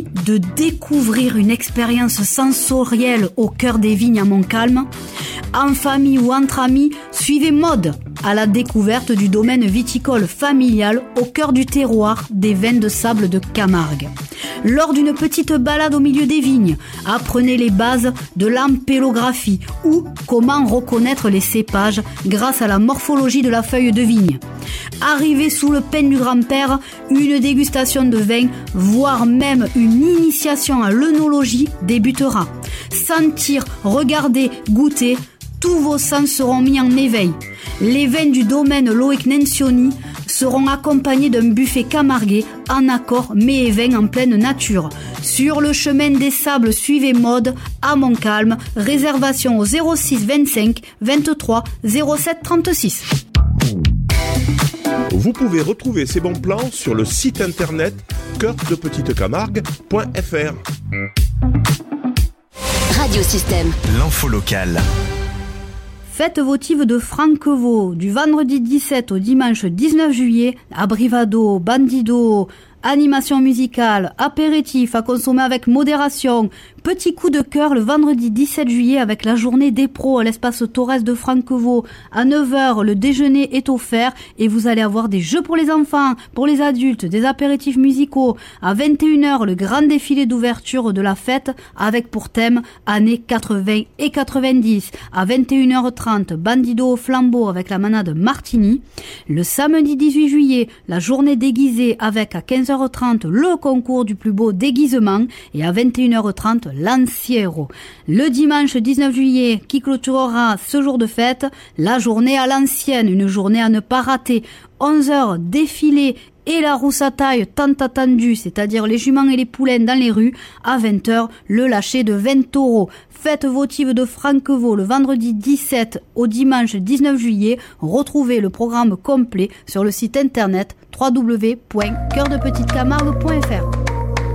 de découvrir une expérience sensorielle au cœur des vignes à Montcalm? En famille ou entre amis, suivez Maude à la découverte du domaine viticole familial au cœur du terroir des vins de sable de Camargue. Lors d'une petite balade au milieu des vignes, apprenez les bases de l'ampélographie ou comment reconnaître les cépages grâce à la morphologie de la feuille de vigne. Arrivez sous le peigne du grand-père, une dégustation de vin, voire même une initiation à l'œnologie débutera. Sentir, regarder, goûter, tous vos sens seront mis en éveil. Les vins du domaine Loïc Nencioni seront accompagnés d'un buffet camarguais en accord mets et vins en pleine nature. Sur le chemin des sables, suivez Maude à Montcalm. Réservation au 06 25 23 07 36. Vous pouvez retrouver ces bons plans sur le site internet coeurdepetitecamargue.fr. Radio Système. L'info locale. Fête votive de Franquevaux du vendredi 17 au dimanche 19 juillet à Brivado, Bandido, animation musicale, apéritif à consommer avec modération. Petit coup de cœur le vendredi 17 juillet avec la journée des pros à l'espace Torres de Franquevaux. À 9h, le déjeuner est offert et vous allez avoir des jeux pour les enfants, pour les adultes, des apéritifs musicaux. À 21h, le grand défilé d'ouverture de la fête avec pour thème années 80 et 90. À 21h30, Bandido au flambeau avec la manade Martini. Le samedi 18 juillet, la journée déguisée avec à 15h30 le concours du plus beau déguisement et à 21h30 Lanciero. Le dimanche 19 juillet qui clôturera ce jour de fête, la journée à l'ancienne, une journée à ne pas rater. 11h défilé et la rousse à taille tant attendue, c'est-à-dire les juments et les poulains dans les rues. À 20h, le lâcher de 20 taureaux. Fête votive de Franquevaux le vendredi 17 au dimanche 19 juillet. Retrouvez le programme complet sur le site internet www.coeurdepetitecamargue.fr.